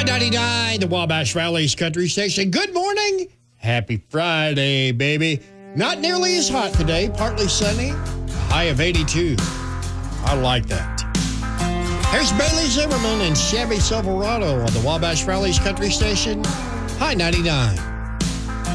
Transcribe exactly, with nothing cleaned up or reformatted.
High ninety-nine, the Wabash Valley's country station. Good morning. Happy Friday, baby. Not nearly as hot today. Partly sunny. A high of eighty-two. I like that. Here's Bailey Zimmerman and Chevy Silverado on the Wabash Valley's country station. High ninety-nine.